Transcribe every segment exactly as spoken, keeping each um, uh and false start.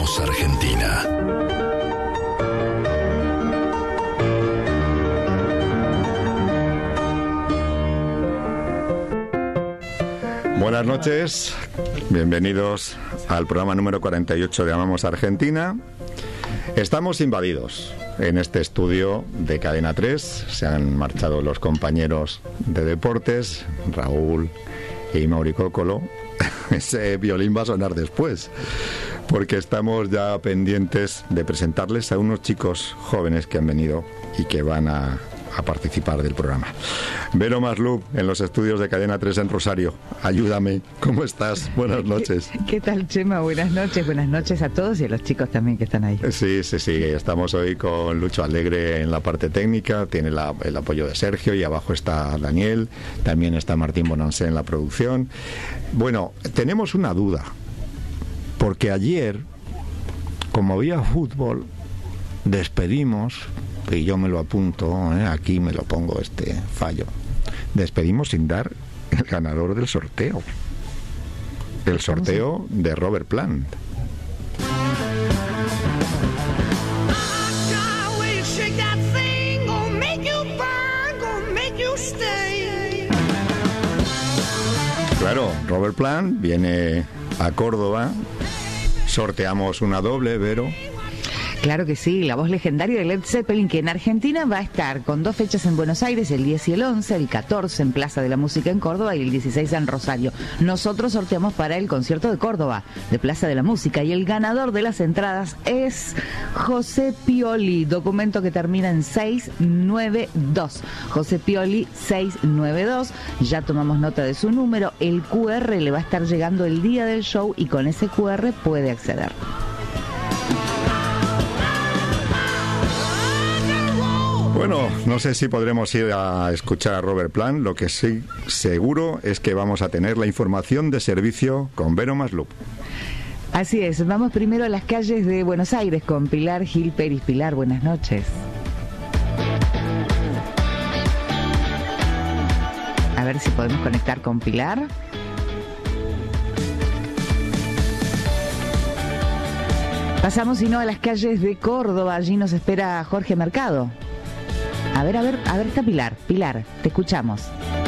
Llamamos Argentina. Buenas noches, bienvenidos al programa número cuarenta y ocho de Llamamos Argentina. Estamos invadidos en este estudio de Cadena tres. Se han marchado los compañeros de deportes, Raúl y Mauri Cócolo. Ese violín va a sonar después, porque estamos ya pendientes de presentarles a unos chicos jóvenes que han venido y que van a, a participar del programa. Vero Maslup, en los estudios de Cadena tres en Rosario. Ayúdame, ¿cómo estás? Buenas noches. ¿Qué, qué tal, Chema? Buenas noches, buenas noches a todos y a los chicos también que están ahí. Sí, sí, sí, estamos hoy con Lucho Alegre en la parte técnica, tiene la, el apoyo de Sergio y abajo está Daniel, también está Martín Bonansé en la producción. Bueno, tenemos una duda, porque ayer, como había fútbol, despedimos, y yo me lo apunto, ¿eh? Aquí me lo pongo este fallo, despedimos sin dar el ganador del sorteo, el sorteo de Robert Plant. Claro, Robert Plant viene a Córdoba, sorteamos una doble, Vero. Claro que sí, la voz legendaria de Led Zeppelin, que en Argentina va a estar con dos fechas en Buenos Aires, el diez y el once, el catorce en Plaza de la Música en Córdoba y el dieciséis en Rosario. Nosotros sorteamos para el concierto de Córdoba, de Plaza de la Música, y el ganador de las entradas es José Pioli, documento que termina en seis nueve dos. José Pioli seis nueve dos, ya tomamos nota de su número, el cu erre le va a estar llegando el día del show y con ese cu erre puede acceder. Bueno, no sé si podremos ir a escuchar a Robert Plant. Lo que sí seguro es que vamos a tener la información de servicio con Vero Maslup. Así es, vamos primero a las calles de Buenos Aires con Pilar Gil Peris. Pilar, buenas noches. A ver si podemos conectar con Pilar. Pasamos, si no, a las calles de Córdoba. Allí nos espera Jorge Mercado. A ver, a ver, a ver, está Pilar. Pilar, te escuchamos.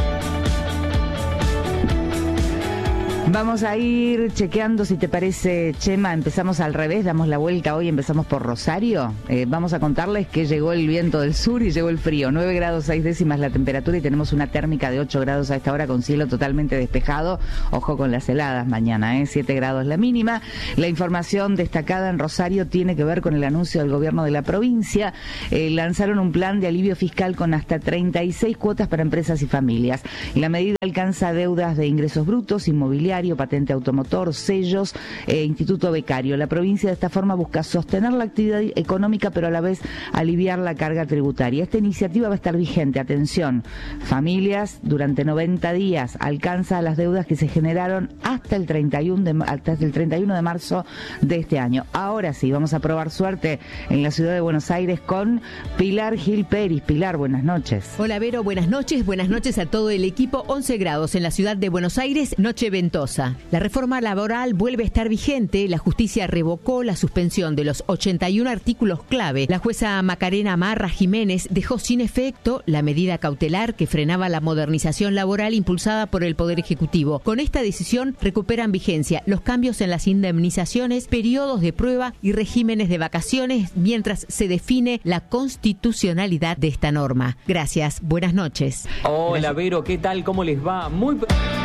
Vamos a ir chequeando, si te parece, Chema. Empezamos al revés, damos la vuelta hoy, empezamos por Rosario. Eh, vamos a contarles que llegó el viento del sur y llegó el frío. nueve grados seis décimas la temperatura y tenemos una térmica de ocho grados a esta hora con cielo totalmente despejado. Ojo con las heladas mañana, ¿eh? siete grados la mínima. La información destacada en Rosario tiene que ver con el anuncio del gobierno de la provincia. Eh, lanzaron un plan de alivio fiscal con hasta treinta y seis cuotas para empresas y familias. La medida alcanza deudas de ingresos brutos, inmobiliarios, patente automotor, sellos, eh, instituto becario. La provincia de esta forma busca sostener la actividad económica, pero a la vez aliviar la carga tributaria. Esta iniciativa va a estar vigente, atención, familias, durante noventa días, alcanza las deudas que se generaron hasta el treinta y uno de, hasta el treinta y uno de marzo de este año. Ahora sí, vamos a probar suerte en la ciudad de Buenos Aires con Pilar Gil Peris. Pilar, buenas noches. Hola, Vero, buenas noches. Buenas noches a todo el equipo. once grados en la ciudad de Buenos Aires, noche ventosa. La reforma laboral vuelve a estar vigente. La justicia revocó la suspensión de los ochenta y uno artículos clave. La jueza Macarena Marra Jiménez dejó sin efecto la medida cautelar que frenaba la modernización laboral impulsada por el Poder Ejecutivo. Con esta decisión recuperan vigencia los cambios en las indemnizaciones, periodos de prueba y regímenes de vacaciones, mientras se define la constitucionalidad de esta norma. Gracias, buenas noches. Hola, Vero, ¿qué tal? ¿Cómo les va? Muy...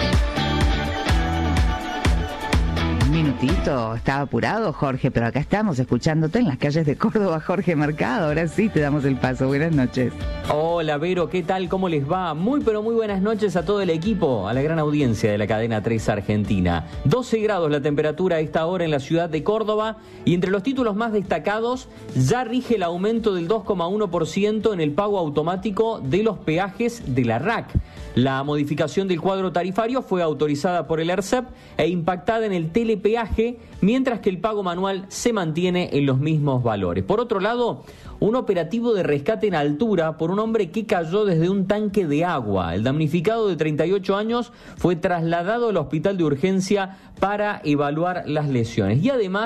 minutito, estaba apurado Jorge, pero acá estamos escuchándote en las calles de Córdoba, Jorge Mercado. Ahora sí te damos el paso. Buenas noches. Hola, Vero, ¿qué tal? ¿Cómo les va? Muy pero muy buenas noches a todo el equipo, a la gran audiencia de la cadena tres Argentina. doce grados la temperatura a esta hora en la ciudad de Córdoba, y entre los títulos más destacados ya rige el aumento del dos coma uno por ciento en el pago automático de los peajes de la R A C. La modificación del cuadro tarifario fue autorizada por el ERCEP e impactada en el telepeaje, mientras que el pago manual se mantiene en los mismos valores. Por otro lado, un operativo de rescate en altura por un hombre que cayó desde un tanque de agua. El damnificado, de treinta y ocho años, fue trasladado al hospital de urgencia para evaluar las lesiones. Y además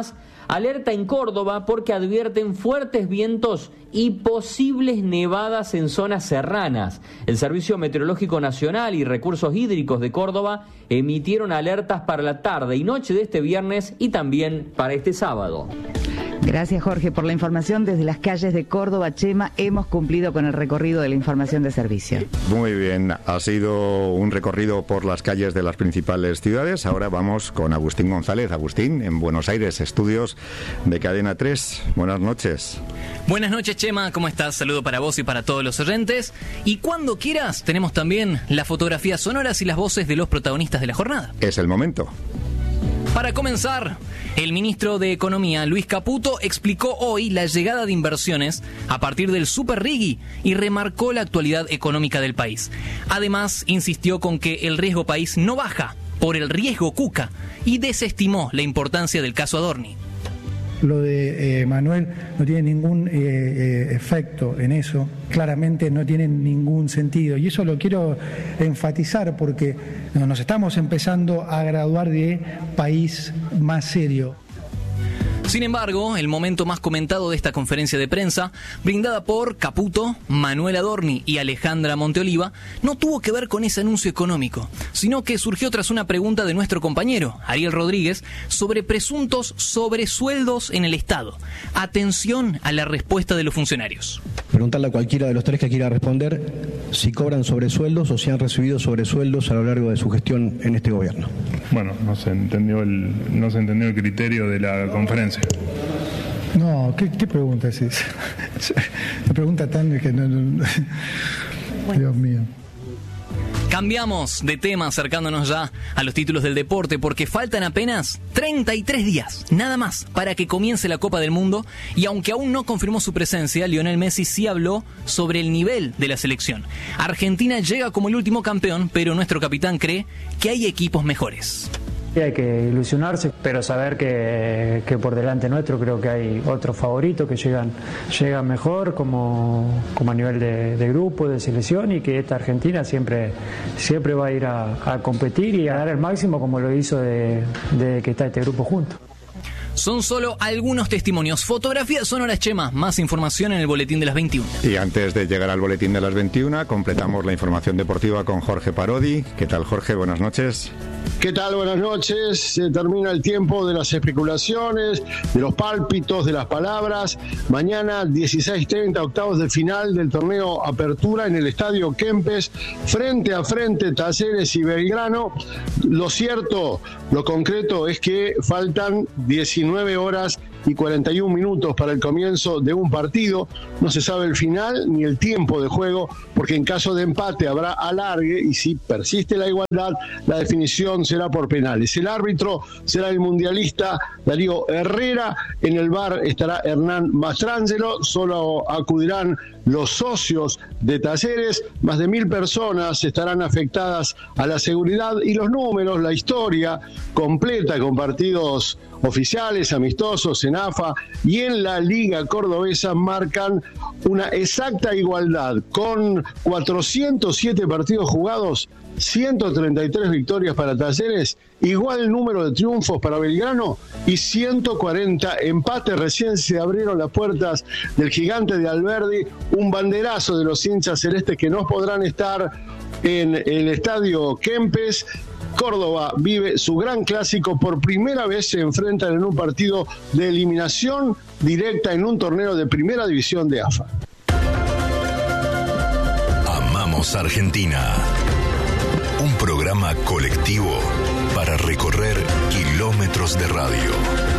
Alerta en Córdoba porque advierten fuertes vientos y posibles nevadas en zonas serranas. El Servicio Meteorológico Nacional y Recursos Hídricos de Córdoba emitieron alertas para la tarde y noche de este viernes y también para este sábado. Gracias, Jorge, por la información. Desde las calles de Córdoba, Chema, hemos cumplido con el recorrido de la información de servicio. Muy bien, ha sido un recorrido por las calles de las principales ciudades. Ahora vamos con Agustín González. Agustín, en Buenos Aires, estudios de Cadena tres. Buenas noches. Buenas noches, Chema. ¿Cómo estás? Saludo para vos y para todos los oyentes. Y cuando quieras, tenemos también las fotografías sonoras y las voces de los protagonistas de la jornada. Es el momento. Para comenzar, el ministro de Economía, Luis Caputo, explicó hoy la llegada de inversiones a partir del Super Rigui y remarcó la actualidad económica del país. Además, insistió con que el riesgo país no baja por el riesgo Cuca y desestimó la importancia del caso Adorni. Lo de eh, Manuel no tiene ningún eh, eh, efecto en eso, claramente no tiene ningún sentido. Y eso lo quiero enfatizar porque nos estamos empezando a graduar de país más serio. Sin embargo, el momento más comentado de esta conferencia de prensa, brindada por Caputo, Manuel Adorni y Alejandra Monteoliva, no tuvo que ver con ese anuncio económico, sino que surgió tras una pregunta de nuestro compañero, Ariel Rodríguez, sobre presuntos sobresueldos en el Estado. Atención a la respuesta de los funcionarios. Preguntarle a cualquiera de los tres que quiera responder si cobran sobresueldos o si han recibido sobresueldos a lo largo de su gestión en este gobierno. Bueno, no se entendió el, no se entendió el criterio de la conferencia. No, ¿qué, qué pregunta es esa? La pregunta tan que no, no, bueno. Dios mío. Cambiamos de tema acercándonos ya a los títulos del deporte porque faltan apenas treinta y tres días, nada más, para que comience la Copa del Mundo y aunque aún no confirmó su presencia, Lionel Messi sí habló sobre el nivel de la selección. Argentina llega como el último campeón, pero nuestro capitán cree que hay equipos mejores. Hay que ilusionarse, pero saber que, que por delante nuestro creo que hay otros favoritos que llegan, llegan mejor como, como a nivel de, de grupo, de selección y que esta Argentina siempre, siempre va a ir a, a competir y a dar el máximo como lo hizo de, de que está este grupo junto. Son solo algunos testimonios. Fotografías sonoras, Chema. Más información en el boletín de las veintiuna. Y antes de llegar al boletín de las veintiuna, completamos la información deportiva con Jorge Parodi. ¿Qué tal, Jorge? Buenas noches. ¿Qué tal? Buenas noches. Se termina el tiempo de las especulaciones, de los pálpitos, de las palabras. Mañana, dieciséis treinta, octavos de final del torneo Apertura en el Estadio Kempes, frente a frente Talleres y Belgrano. Lo cierto, lo concreto es que faltan diecinueve horas y cuarenta y un minutos para el comienzo de un partido. No se sabe el final ni el tiempo de juego, porque en caso de empate habrá alargue y si persiste la igualdad, la definición será por penales. El árbitro será el mundialista Darío Herrera. En el V A R estará Hernán Mastrangelo. Solo acudirán los socios de Talleres. Más de mil personas estarán afectadas a la seguridad y los números, la historia completa con partidos oficiales, amistosos, en A F A y en la Liga Cordobesa marcan una exacta igualdad con cuatrocientos siete partidos jugados, ciento treinta y tres victorias para Talleres, igual número de triunfos para Belgrano y ciento cuarenta empates. Recién se abrieron las puertas del Gigante de Alberdi, un banderazo de los hinchas celestes que no podrán estar en el Estadio Kempes. Córdoba vive su gran clásico, por primera vez se enfrentan en un partido de eliminación directa en un torneo de primera división de A F A. Amamos Argentina, un programa colectivo para recorrer kilómetros de radio.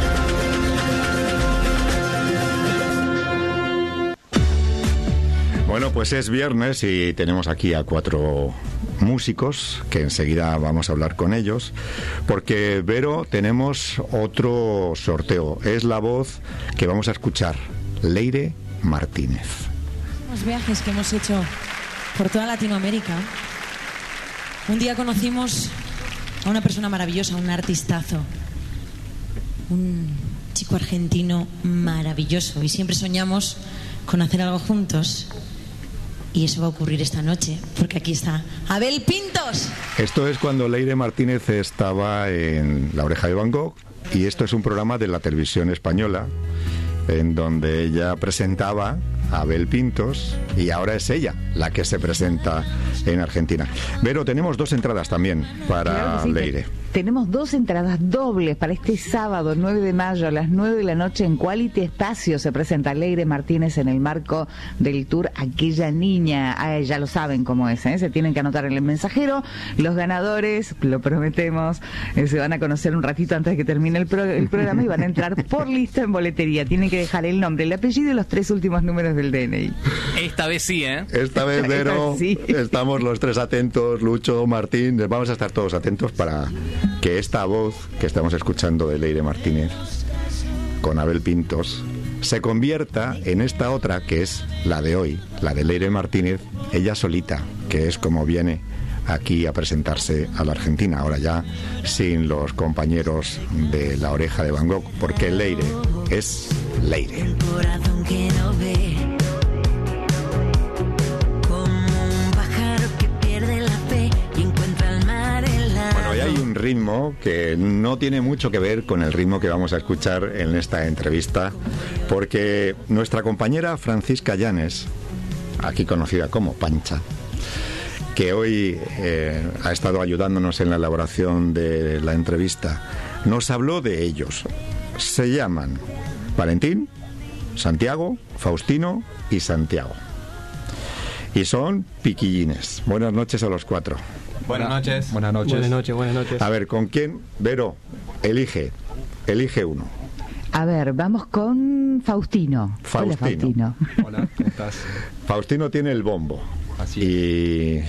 Bueno, pues es viernes y tenemos aquí a cuatro músicos que enseguida vamos a hablar con ellos, porque, Vero, tenemos otro sorteo. Es la voz que vamos a escuchar, Leire Martínez. Los viajes que hemos hecho por toda Latinoamérica, un día conocimos a una persona maravillosa, un artistazo, un chico argentino maravilloso, y siempre soñamos con hacer algo juntos. Y eso va a ocurrir esta noche, porque aquí está Abel Pintos. Esto es cuando Leire Martínez estaba en La Oreja de Van Gogh y esto es un programa de la televisión española, en donde ella presentaba a Abel Pintos, y ahora es ella la que se presenta en Argentina. Pero tenemos dos entradas también para Claro que sí, Leire. te- Tenemos dos entradas dobles para este sábado nueve de mayo a las nueve de la noche en Quality Espacio. Se presenta Leire Martínez en el marco del tour Aquella Niña. Ah, ya lo saben cómo es, ¿eh? Se tienen que anotar en el mensajero. Los ganadores, lo prometemos, eh, se van a conocer un ratito antes de que termine el, pro- el programa y van a entrar por lista en boletería. Tienen que dejar el nombre, el apellido y los tres últimos números del D N I. Esta vez sí, ¿eh? Esta vez, Vero, Esta sí. estamos los tres atentos, Lucho, Martín, vamos a estar todos atentos para que esta voz que estamos escuchando de Leire Martínez con Abel Pintos se convierta en esta otra que es la de hoy, la de Leire Martínez, ella solita, que es como viene aquí a presentarse a la Argentina, ahora ya sin los compañeros de La Oreja de Van Gogh, porque Leire es Leire. El corazón que no ve, como un pájaro que pierde la fe y encuentra el mar en la. Bueno, y hay un ritmo que no tiene mucho que ver con el ritmo que vamos a escuchar en esta entrevista, porque nuestra compañera Francisca Llanes, aquí conocida como Pancha, que hoy eh, ha estado ayudándonos en la elaboración de la entrevista, nos habló de ellos. Se llaman Valentín, Santiago, Faustino y Santiago. Y son piquillines. Buenas noches a los cuatro. Buenas noches. Buenas noches. Buenas noches, buenas noches. A ver, ¿con quién? Vero, elige. Elige uno. A ver, vamos con Faustino. Faustino. Hola, Faustino. Hola, ¿cómo estás? Faustino tiene el bombo. Así Y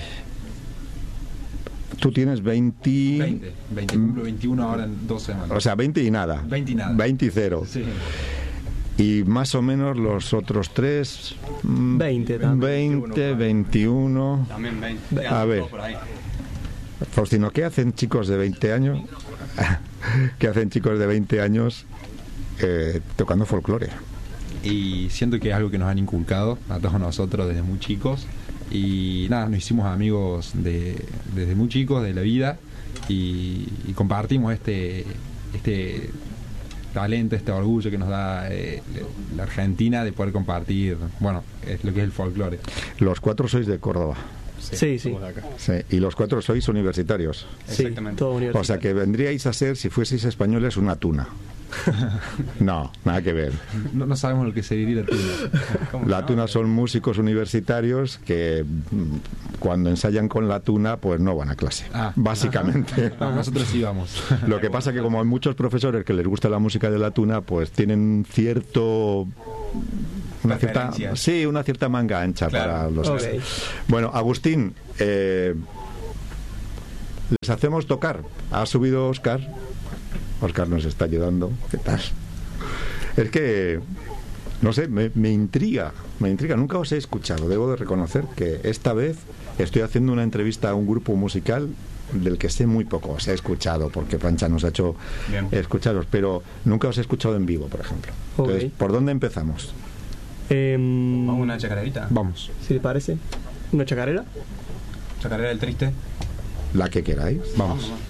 tú tienes veinte... veinte. veinte. Cumplo veintiuno ahora en dos semanas. O sea, veinte y nada. veinte y nada. veinte y cero. Sí. Y más o menos los otros tres... mm, veinte también. veinte, veintiuno... También veinte. A ver, Faustino, ¿qué hacen chicos de veinte años? ¿Qué hacen chicos de veinte años eh, tocando folclore? Y siento que es algo que nos han inculcado a todos nosotros desde muy chicos. Y nada, nos hicimos amigos de, desde muy chicos de la vida y, y compartimos este este talento, este orgullo que nos da eh, la Argentina de poder compartir, bueno, es lo que es el folclore. Los cuatro sois de Córdoba. Sí, sí. Sí, y los cuatro sois universitarios. Sí, todo universitario. O sea que vendríais a ser, si fueseis españoles, una tuna. No, nada que ver. No, no sabemos lo que se diría la tuna. La tuna son músicos universitarios que mm, cuando ensayan con la tuna pues no van a clase, Ah. básicamente. No, nosotros sí vamos. Lo que pasa que como hay muchos profesores que les gusta la música de la tuna, pues tienen cierto... Una cierta, Preferencias. sí, una cierta manga ancha Claro. para los... Ok. Bueno, Agustín, eh, les hacemos tocar. Ha subido Óscar. Óscar nos está ayudando. ¿Qué tal? Es que, no sé, me, me intriga, me intriga. Nunca os he escuchado. Debo de reconocer que esta vez estoy haciendo una entrevista a un grupo musical del que sé muy poco. Os he escuchado porque Pancha nos ha hecho Bien. escucharos, pero nunca os he escuchado en vivo, por ejemplo. Entonces, Ok. ¿por dónde empezamos? Em, ¿Vamos a una chacarerita? Vamos. ¿Si te parece? ¿Una chacarera? ¿Chacarera del triste? La que queráis. Vamos.